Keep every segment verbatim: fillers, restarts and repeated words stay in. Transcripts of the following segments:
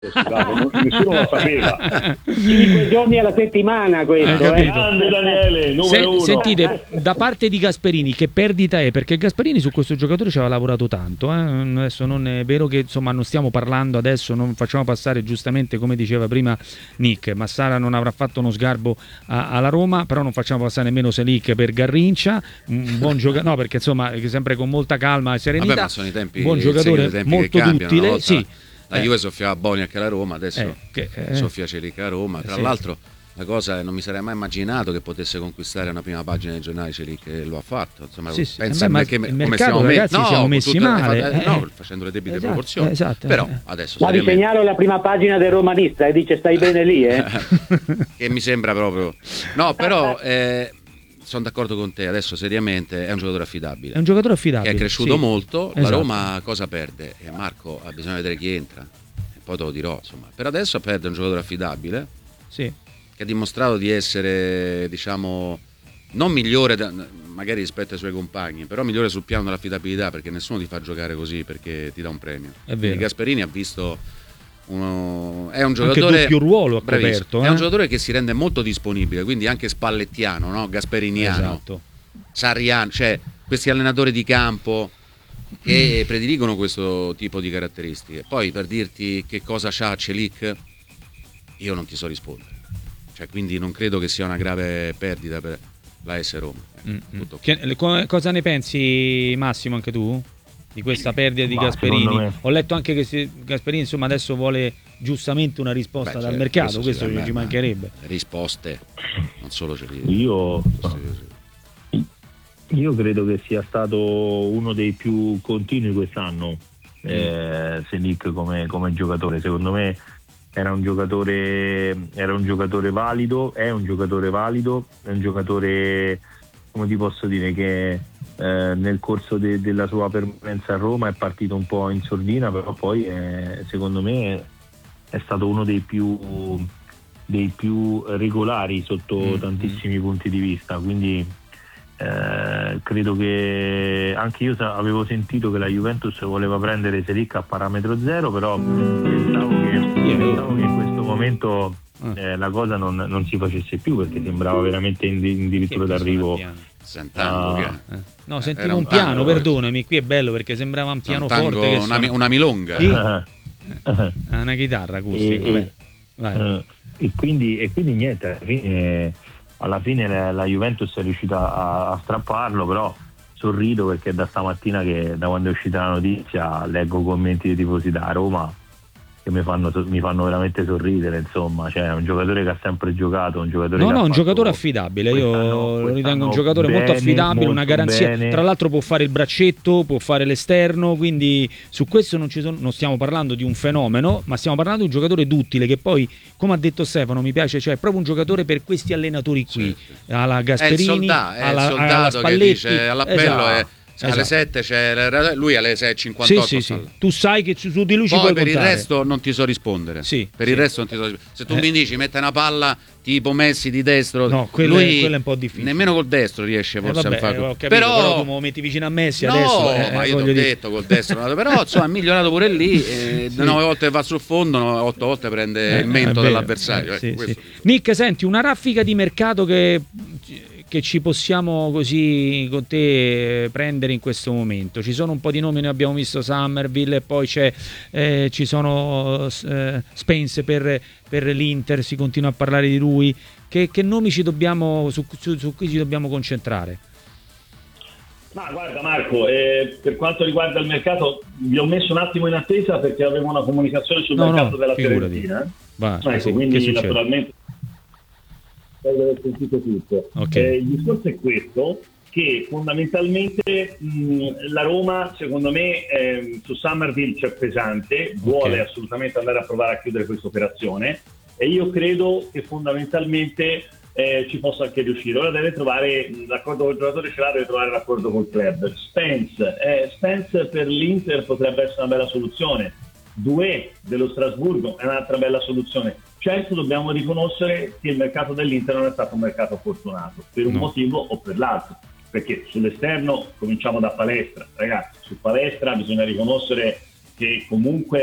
Bravo, nessuno lo sapeva. Cinque giorni alla settimana questo, eh. Grande Daniele, numero Se, uno. sentite, da parte di Gasperini che perdita è? Perché Gasperini su questo giocatore ci aveva lavorato tanto, eh? Adesso non è vero che insomma non stiamo parlando adesso, non facciamo passare giustamente come diceva prima Nick, Massara non avrà fatto uno sgarbo a, alla Roma, però non facciamo passare nemmeno Selic per Garrincia, un buon giocatore, no, perché insomma sempre con molta calma e serenità. Vabbè, ma sono i tempi, buon giocatore, tempi molto che cambiano, duttile, volta, sì. La Juve soffiava Boni anche alla Roma, adesso eh, che, eh, soffia Celic a Roma. Tra sì. l'altro la cosa non mi sarei mai immaginato che potesse conquistare una prima pagina dei giornali Celic, che lo ha fatto. Insomma, sì, sì. pensa Eh beh, perché ma il come mercato, siamo ragazzi, messi, siamo no, messi tutte, male, eh, no, eh. facendo le debite Esatto, proporzioni. esatto, Però eh. adesso Ma vi segnalo la prima pagina del Romanista e dice stai bene lì, eh? che mi sembra proprio. No, però eh, sono d'accordo con te, adesso seriamente è un giocatore affidabile. È un giocatore affidabile. Che è cresciuto sì. molto, esatto. la Roma cosa perde? E Marco ha bisogno di vedere chi entra. Poi te lo dirò, insomma. Per adesso perde un giocatore affidabile, sì. che ha dimostrato di essere, diciamo, non migliore da, magari rispetto ai suoi compagni, però migliore sul piano dell'affidabilità, perché nessuno ti fa giocare così perché ti dà un premio. È vero. Gasperini ha visto uno, è un giocatore anche doppio ruolo ha bravissimo, coperto, eh? è un giocatore che si rende molto disponibile, quindi anche spallettiano, no? Gasperiniano, esatto. sarriano, cioè questi allenatori di campo che prediligono questo tipo di caratteristiche. Poi per dirti che cosa c'ha Celic io non ti so rispondere, cioè, quindi non credo che sia una grave perdita per la S Roma. Mm-hmm. Che, cosa ne pensi Massimo, anche tu di questa perdita di Ma, Gasperini? Ho letto anche che se Gasperini insomma adesso vuole giustamente una risposta Beh, dal certo, mercato, questo, questo ci mancherebbe. Risposte, non solo Celic. Io Io credo che sia stato uno dei più continui quest'anno, eh, Selic come, come giocatore. Secondo me era un giocatore era un giocatore valido, è un giocatore valido, è un giocatore, come ti posso dire, che eh, nel corso de, della sua permanenza a Roma è partito un po' in sordina, però poi eh, secondo me è stato uno dei più dei più regolari sotto mm-hmm. tantissimi punti di vista, quindi Eh, credo che anche io avevo sentito che la Juventus voleva prendere Selic a parametro zero, però pensavo che, pensavo che in questo momento eh, la cosa non, non si facesse più, perché sembrava veramente addirittura d'arrivo Sentando che... eh. no sentivo un, un piano tango, perdonami, qui è bello perché sembrava un piano tango, forte che una, sono... una milonga sì. ah, una chitarra acustica e, e, e, quindi, e quindi niente, alla fine alla fine la, la Juventus è riuscita a, a strapparlo, però sorrido perché da stamattina, che da quando è uscita la notizia, leggo commenti dei tifosi da Roma che mi fanno, mi fanno veramente sorridere, insomma, cioè è un giocatore che ha sempre giocato, un giocatore no che no ha un giocatore affidabile, io lo ritengo un giocatore bene, molto affidabile, molto una garanzia bene. Tra l'altro può fare il braccetto, può fare l'esterno, quindi su questo non ci sono, non stiamo parlando di un fenomeno, ma stiamo parlando di un giocatore duttile, che poi, come ha detto Stefano, mi piace, cioè è proprio un giocatore per questi allenatori qui, sì, sì. alla Gasperini, è il soldato, è alla, il soldato alla Spalletti, che dice all'appello esatto. è Esatto. alle sette c'è lui alle sei e cinquantotto. Sì, sì, sì. Tu sai che su di lui ci poi puoi per contare. il resto non ti so rispondere. Sì, per sì. il resto non ti so rispondere. Se tu eh. mi dici mette una palla tipo Messi di destro, no, quello, lui è, quello è un po' difficile. Nemmeno col destro riesce forse eh, vabbè, a fare. Capito, però... però tu me lo metti vicino a Messi no, adesso. Eh, ma io ti ho dire... detto col destro, però insomma ha migliorato pure lì. Eh, sì. Nove volte va sul fondo, otto volte prende eh, il mento dell'avversario. Eh, sì, ecco, sì. Nick, senti, una raffica di mercato che che ci possiamo così con te prendere in questo momento. Ci sono un po' di nomi, noi abbiamo visto Summerville e poi c'è, eh, ci sono eh, Spence per, per l'Inter, si continua a parlare di lui. Che, che nomi ci dobbiamo, su, su, su cui ci dobbiamo concentrare? Ma guarda Marco, eh, per quanto riguarda il mercato vi ho messo un attimo in attesa perché avevo una comunicazione sul no, mercato no, della Fiorentina. Va, ecco, sì, quindi naturalmente aver sentito tutto. Okay. Eh, il discorso è questo, che fondamentalmente mh, la Roma secondo me eh, su Summerville c'è pesante, vuole okay. assolutamente andare a provare a chiudere questa operazione e io credo che fondamentalmente eh, ci possa anche riuscire. Ora deve trovare l'accordo col giocatore, ce l'ha, deve trovare l'accordo col club. Spence, eh, Spence per l'Inter potrebbe essere una bella soluzione, Doué dello Strasburgo è un'altra bella soluzione. Certo dobbiamo riconoscere che il mercato dell'Inter non è stato un mercato fortunato per un no. motivo o per l'altro, perché sull'esterno cominciamo da Palestra, ragazzi, su Palestra bisogna riconoscere che comunque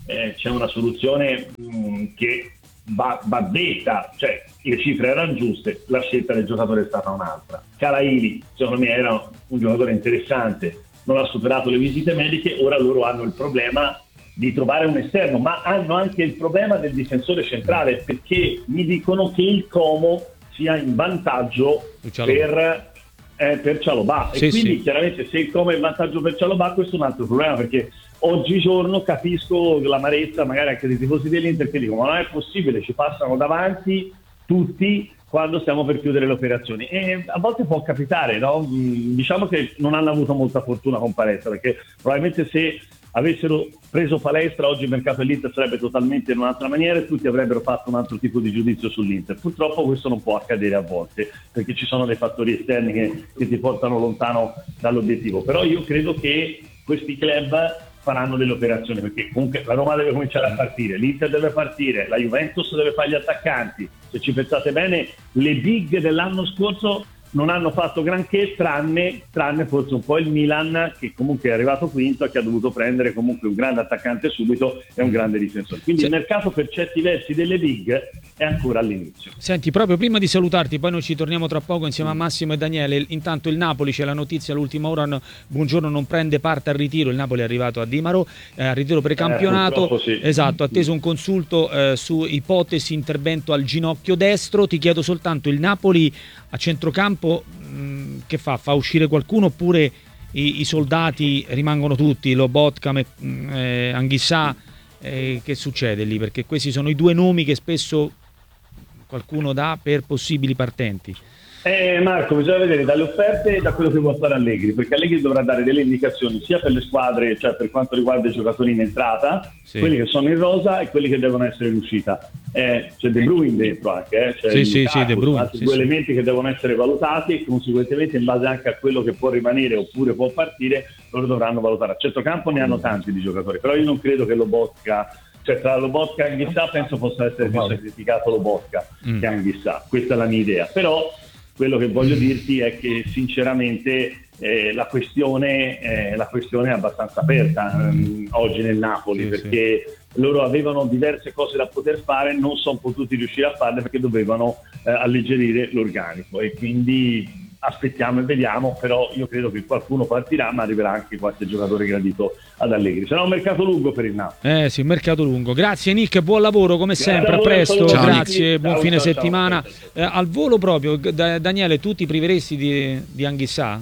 eh, c'è una soluzione mh, che va, va detta, cioè le cifre erano giuste, la scelta del giocatore è stata un'altra. Calaili secondo me era un giocatore interessante, non ha superato le visite mediche, ora loro hanno il problema di trovare un esterno, ma hanno anche il problema del difensore centrale, perché mi dicono che il Como sia in vantaggio per, eh, per Cialobà, sì, e quindi sì. chiaramente se il Como è in vantaggio per Cialobà, questo è un altro problema, perché oggigiorno capisco l'amarezza magari anche dei tifosi dell'Inter che dicono ma non è possibile, ci passano davanti tutti quando stiamo per chiudere le operazioni, e a volte può capitare, no? Diciamo che non hanno avuto molta fortuna con Palestra, perché probabilmente se avessero preso Palestra oggi il mercato dell'Inter sarebbe totalmente in un'altra maniera e tutti avrebbero fatto un altro tipo di giudizio sull'Inter. Purtroppo questo non può accadere a volte, perché ci sono dei fattori esterni che, che ti portano lontano dall'obiettivo, però io credo che questi club faranno delle operazioni, perché comunque la Roma deve cominciare a partire, l'Inter deve partire, la Juventus deve fare gli attaccanti. Se ci pensate bene, le big dell'anno scorso non hanno fatto granché, tranne, tranne forse un po' il Milan, che comunque è arrivato quinto e che ha dovuto prendere comunque un grande attaccante subito e un grande difensore. Quindi sì. Il mercato per certi versi delle big è ancora all'inizio. Senti, proprio prima di salutarti, poi noi ci torniamo tra poco insieme a Massimo e Daniele. Intanto il Napoli, c'è la notizia all'ultima ora, no, Buongiorno non prende parte al ritiro, il Napoli è arrivato a Dimaro, eh, al ritiro precampionato, eh, sì. esatto, atteso un consulto eh, su ipotesi intervento al ginocchio destro. Ti chiedo soltanto, il Napoli a centrocampo mh, che fa? Fa uscire qualcuno oppure i, i soldati rimangono tutti, Lobotka, eh, Anghissà, eh, che succede lì? Perché questi sono i due nomi che spesso qualcuno dà per possibili partenti. Eh, Marco, bisogna vedere dalle offerte e da quello che vuole fare Allegri, perché Allegri dovrà dare delle indicazioni sia per le squadre, cioè per quanto riguarda i giocatori in entrata, sì. quelli che sono in rosa e quelli che devono essere in uscita. Eh, c'è De Bruyne dentro anche, eh? c'è sì, sì, Lukaku, sì, De Bruyne, altri sì, due sì. elementi che devono essere valutati e conseguentemente in base anche a quello che può rimanere oppure può partire, loro dovranno valutare. A centrocampo ne hanno tanti di giocatori, però io non credo che Lobotka, cioè tra Lobotka e Anghissà penso possa essere più sacrificato Lobotka mm. che Anghissà, questa è la mia idea, però quello che voglio dirti è che sinceramente eh, la, questione, eh, la questione è abbastanza aperta ehm, oggi nel Napoli, sì, perché sì. loro avevano diverse cose da poter fare, non sono potuti riuscire a farle perché dovevano eh, alleggerire l'organico, e quindi aspettiamo e vediamo, però io credo che qualcuno partirà, ma arriverà anche qualche giocatore gradito ad Allegri. Sarà un mercato lungo per il Napoli. Eh sì, un mercato lungo. Grazie Nick, buon lavoro come Grazie sempre, a, a presto, ciao, grazie, ciao, buon ciao, fine ciao, settimana. ciao, ciao, Eh, ciao. al volo proprio, da, Daniele, tu ti priveresti di, di Anghissà?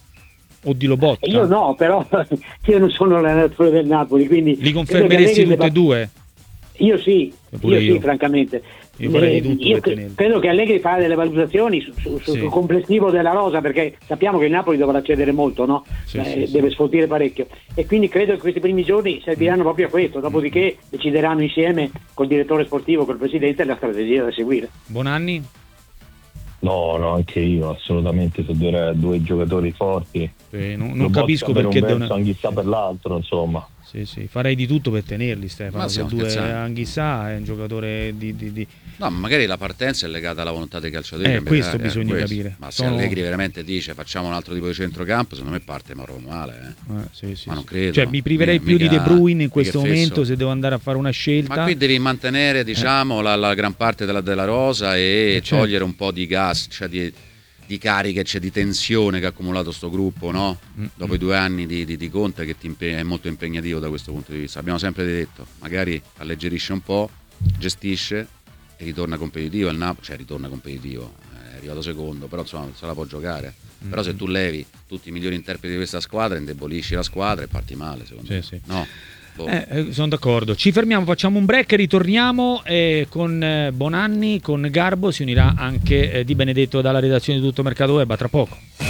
O di Lobotka? Io no, però io non sono l'allenatore del Napoli, quindi li confermeresti tutti debba... e due? Io sì, io, io sì, francamente. Io farei di tutto io per cre- credo che Allegri farà delle valutazioni su, su, sì. sul complessivo della rosa, perché sappiamo che il Napoli dovrà cedere molto, no? Sì, eh, sì, deve sì. sfoltire parecchio, e quindi credo che questi primi giorni serviranno proprio a questo, dopodiché decideranno insieme col direttore sportivo, col presidente, la strategia da seguire. Buonanni? No, no, anche io assolutamente sono due, due giocatori forti. Eh, non non capisco perché per un devono... Anghissà per l'altro, insomma. Sì, sì, farei di tutto per tenerli, Stefano. Se due Anghissà è un giocatore di, di, di... No, ma magari la partenza è legata alla volontà dei calciatori. Eh, questo eh, bisogna questo. capire. Ma Sono... se Allegri veramente dice facciamo un altro tipo di centrocampo, secondo me parte ma proprio male. Eh. Eh, sì, sì, ma non sì. credo. Cioè, mi priverei mica, più di De Bruyne in questo momento fesso. se devo andare a fare una scelta. Ma qui devi mantenere, diciamo, eh. la, la gran parte della, della rosa e eh, certo. togliere un po' di gas, cioè di, di cariche, cioè di tensione che ha accumulato sto gruppo, no? Mm-hmm. Dopo i due anni di, di, di Conte, che ti impeg- è molto impegnativo da questo punto di vista. Abbiamo sempre detto, magari alleggerisce un po', gestisce e ritorna competitivo. Il Napoli, cioè ritorna competitivo, è arrivato secondo, però insomma se la può giocare. Mm-hmm. Però se tu levi tutti i migliori interpreti di questa squadra, indebolisci la squadra e parti male, secondo sì, me. Sì. No. Boh. Eh, sono d'accordo. Ci fermiamo, facciamo un break, ritorniamo eh, con eh, Bonanni, con Garbo, si unirà anche eh, Di Benedetto dalla redazione di Tutto Mercato Web, a tra poco.